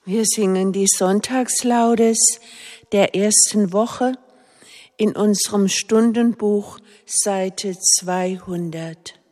Wir singen die Sonntagslaudes der ersten Woche in unserem Stundenbuch, Seite 200.